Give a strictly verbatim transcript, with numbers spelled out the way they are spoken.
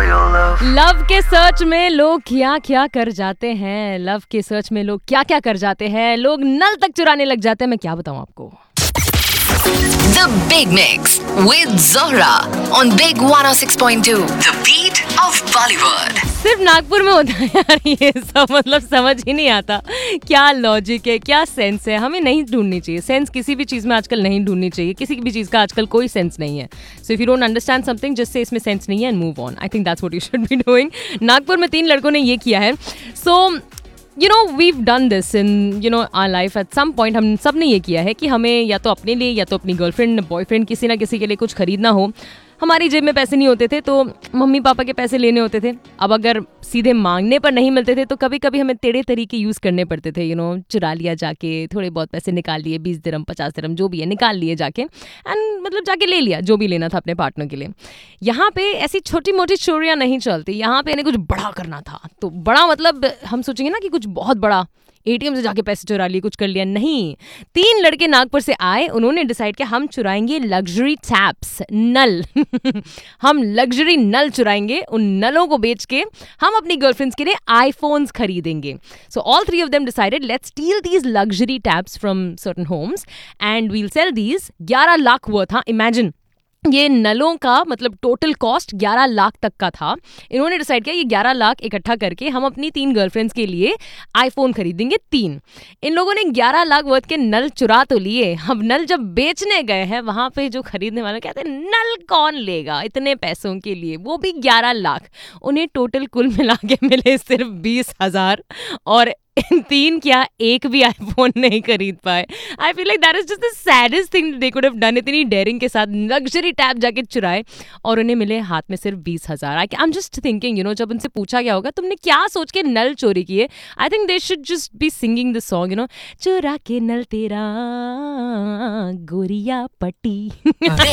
Love के search में लोग क्या क्या कर जाते हैं, लव के सर्च में लोग क्या क्या कर जाते हैं, लोग नल तक चुराने लग जाते हैं। मैं क्या बताऊं आपको। The Big Mix with Zohra on Big one oh six point two. The beat of Bollywood. सिर्फ नागपुर में होता है यार ये सब, मतलब समझ ही नहीं आता क्या लॉजिक है, क्या सेंस है। हमें नहीं ढूंढनी चाहिए सेंस, किसी भी चीज़ में आजकल नहीं ढूंढनी चाहिए, किसी भी चीज़ का आजकल कोई सेंस नहीं है। So if you don't understand something just say इसमें सेंस नहीं है and move on. I think that's what you should be doing. Nagpur में तीन लड़कों ने ये किया है। So you know we've done this in you know our life at some point. हम सब ने ये किया है कि हमें या तो अपने लिए या तो अपनी गर्लफ्रेंड बॉयफ्रेंड किसी ना किसी के लिए कुछ खरीदना हो। हमारी जेब में पैसे नहीं होते थे तो मम्मी पापा के पैसे लेने होते थे। अब अगर सीधे मांगने पर नहीं मिलते थे तो कभी कभी हमें टेढ़े तरीके यूज़ करने पड़ते थे। यू नो चुरा लिया जाके, थोड़े बहुत पैसे निकाल लिए, बीस दिरहम पचास दिरहम जो भी है निकाल लिए जाके, एंड मतलब जाके ले लिया जो भी लेना था अपने पार्टनर के लिए। यहाँ पे ऐसी छोटी मोटी चोरियाँ नहीं चलती, यहाँ पे इन्हें कुछ बड़ा करना था। तो बड़ा मतलब हम सोचेंगे ना कि कुछ बहुत बड़ा, एटीएम से जाके पैसे चुरा लिए, कुछ कर लिया। नहीं, तीन लड़के नागपुर से आए, उन्होंने डिसाइड किया हम चुराएंगे लग्जरी टैप्स, नल हम लग्जरी नल चुराएंगे। उन नलों को बेच के हम अपनी गर्लफ्रेंड्स के लिए आईफोन्स खरीदेंगे। So all three of them decided let's steel these luxury taps from certain homes and we'll cell these. ग्यारह लाख हुआ था। इमेजिन, ये नलों का मतलब टोटल कॉस्ट ग्यारह लाख तक का था। इन्होंने डिसाइड किया ये ग्यारह लाख इकट्ठा करके हम अपनी तीन गर्लफ्रेंड्स के लिए आईफोन खरीदेंगे तीन। इन लोगों ने ग्यारह लाख वर्थ के नल चुरा तो लिए। अब नल जब बेचने गए हैं वहां पे जो खरीदने वाले कहते हैं नल कौन लेगा इतने पैसों के लिए, वो भी ग्यारह लाख। उन्हें टोटल कुल मिला के मिले सिर्फ बीस हजार और तीन क्या एक भी आईफोन नहीं खरीद पाए। I feel like that is just the saddest thing they could have done. इतनी डेयरिंग के साथ लग्जरी टैब जाके चुराए और उन्हें मिले हाथ में सिर्फ बीस हजार। I am just thinking you know जब उनसे पूछा गया होगा तुमने क्या सोच के नल चोरी किए, I think they should just be singing the song you know चुरा के नल तेरा गोरिया पट्टी।